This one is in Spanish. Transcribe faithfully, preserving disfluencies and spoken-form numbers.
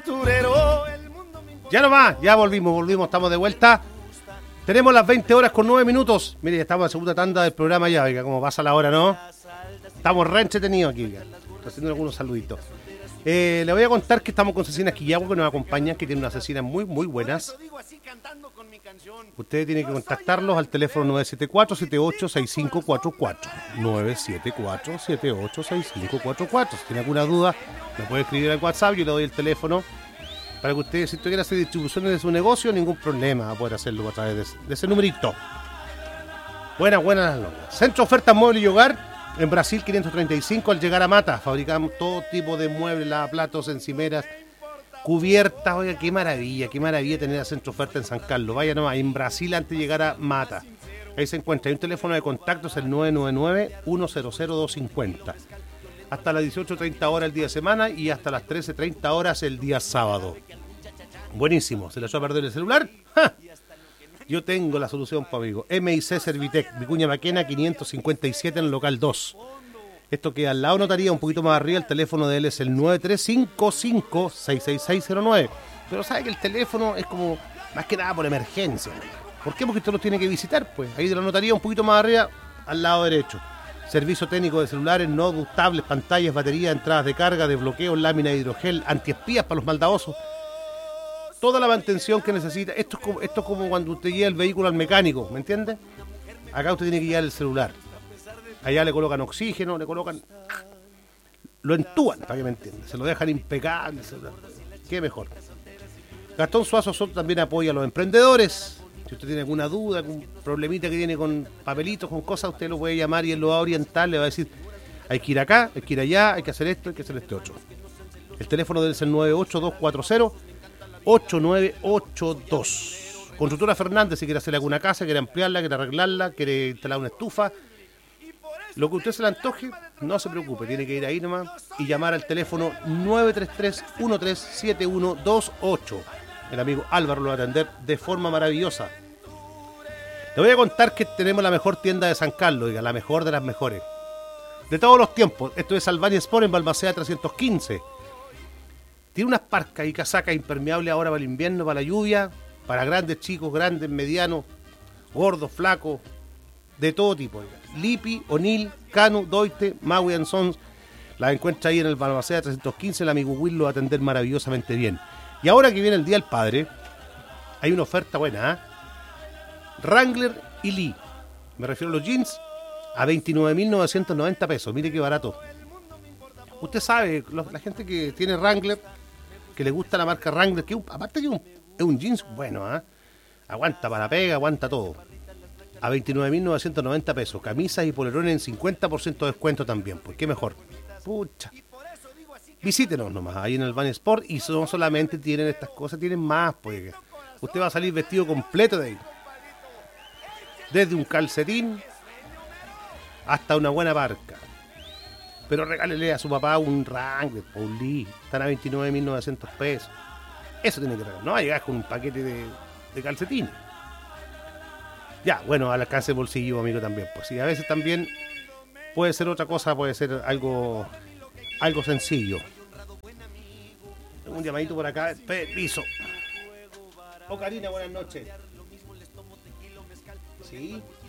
Ya nomás, ya volvimos, volvimos, estamos de vuelta. Tenemos las veinte horas con nueve minutos. Mire, ya estamos en la segunda tanda del programa ya, oiga, como pasa la hora, ¿no? Estamos re entretenidos aquí, oiga. Estoy haciendo algunos saluditos. Eh, le voy a contar que estamos con Cecilia Quillagua, que nos acompaña, que tiene unas asesinas muy, muy buenas. Usted tiene que contactarlos al teléfono nueve siete cuatro, siete ocho seis cinco cuatro cuatro. nueve siete cuatro, siete ocho seis cinco cuatro cuatro. Si tiene alguna duda, me puede escribir al WhatsApp, yo le doy el teléfono. Para que usted, si usted quiere hacer distribuciones de su negocio, ningún problema, va a poder hacerlo a través de, de ese numerito. Buenas, buenas las locas. Centro Ofertas Muebles y Hogar, en Brasil quinientos treinta y cinco, al llegar a Mata. Fabricamos todo tipo de muebles, lavaplatos, encimeras, cubiertas. Oiga, qué maravilla, qué maravilla tener a Centro Oferta en San Carlos. Vaya nomás, en Brasil antes de llegar a Mata. Ahí se encuentra. Hay un teléfono de contacto, es el nueve nueve nueve, uno cero cero, dos cinco cero. Hasta las dieciocho treinta horas el día de semana y hasta las trece treinta horas el día sábado. Buenísimo. ¿Se le echó a perder el celular? ¡Ja! Yo tengo la solución, pues, amigo. M I C Servitec, Vicuña Maquena, quinientos cincuenta y siete en el local dos. Esto queda al lado notaría, un poquito más arriba. El teléfono de él es el nueve tres cinco cinco, seis seis seis cero nueve. Pero sabe que el teléfono es como, más que nada por emergencia. ¿Por qué? Porque usted lo tiene que visitar, pues. Ahí de la notaría, un poquito más arriba, al lado derecho. Servicio técnico de celulares, no tablets, pantallas, baterías, entradas de carga, desbloqueo, lámina de hidrogel, antiespías para los maldadosos. Toda la mantención que necesita. Esto es como, esto es como cuando usted lleva el vehículo al mecánico, ¿me entiende? Acá usted tiene que llevar el celular. Allá le colocan oxígeno, le colocan... Lo entúan, para que me entienda. Se lo dejan impecable. Qué mejor. Gastón Suazo Soto también apoya a los emprendedores. Si usted tiene alguna duda, algún problemita que tiene con papelitos, con cosas, usted lo puede llamar y él lo va a orientar, le va a decir, hay que ir acá, hay que ir allá, hay que hacer esto, hay que hacer este otro. El teléfono de él es el nueve ocho dos cuatro cero, ocho nueve ocho dos. Constructora Fernández, si quiere hacer alguna casa, quiere ampliarla, quiere arreglarla, quiere instalar una estufa, lo que usted se le antoje, no se preocupe, tiene que ir ahí nomás y llamar al teléfono nueve tres tres, uno tres siete uno dos ocho. El amigo Álvaro lo va a atender de forma maravillosa. Le voy a contar que tenemos la mejor tienda de San Carlos, diga, la mejor de las mejores. De todos los tiempos. Esto es Albania Sport en Balmaceda trescientos quince. Tiene unas parcas y casacas impermeables ahora para el invierno, para la lluvia, para grandes, chicos, grandes, medianos, gordos, flacos, de todo tipo. Diga. Lipi, O'Neill, Canu, Doite, Maui and Sons. La encuentra ahí en el Balmaceda trescientos quince. El amigo Will lo va a atender maravillosamente bien. Y ahora que viene el Día del Padre, hay una oferta buena, ¿eh? Wrangler y Lee, me refiero a los jeans, a veintinueve mil novecientos noventa pesos. Mire qué barato. Usted sabe, la gente que tiene Wrangler, que le gusta la marca Wrangler, que aparte que es un, es un jeans bueno, ¿eh? Aguanta para pega, aguanta todo. A veintinueve mil novecientos noventa pesos. Camisas y polerones en cincuenta por ciento de descuento también, pues qué mejor. Pucha. Visítenos nomás, ahí en el Albania Sport, y no solamente tienen estas cosas, tienen más, pues. Usted va a salir vestido completo de ahí. Desde un calcetín hasta una buena parca. Pero regálele a su papá un Wrangler, un Lee, están a veintinueve mil novecientos pesos. Eso tiene que regalar, no va a llegar con un paquete de, de calcetín. Ya, bueno, al alcance de bolsillo, amigo, también. Pues sí, a veces también puede ser otra cosa, puede ser algo... Algo sencillo. Tengo un llamadito por acá. Permiso. Oh, Karina, buenas noches. ¿Sí?